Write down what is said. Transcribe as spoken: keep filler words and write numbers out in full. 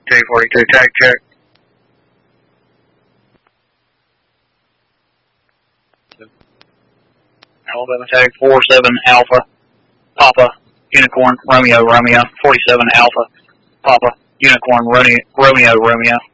two forty-two, tag check. Alabama tag four seven Alpha, Papa, Unicorn, Romeo, Romeo, forty-seven Alpha, Papa, Unicorn, Romeo, Romeo, Romeo.